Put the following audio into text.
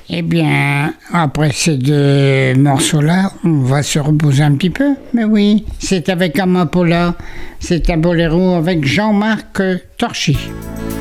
Eh bien, après ces deux morceaux-là, on va se reposer un petit peu. Mais oui, c'est avec Amapola, c'est un boléro avec Jean-Marc Torchy.